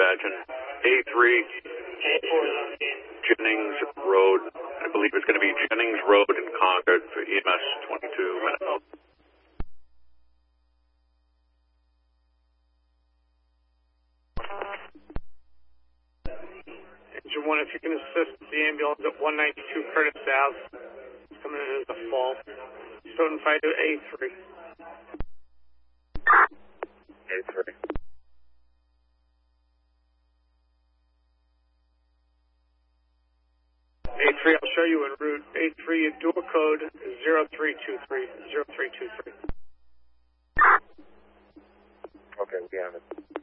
Vagin. A3, Jennings Road. I believe it's going to be Jennings Road in Concord for EMS 22 minutes. Engine 1, if you can assist the ambulance at 192 Curtis Ave. It's coming in as a fall. Stoughton 5 to A3. A3. A3, I'll show you en route. A3, door code 0323. 0323. Okay, we have it.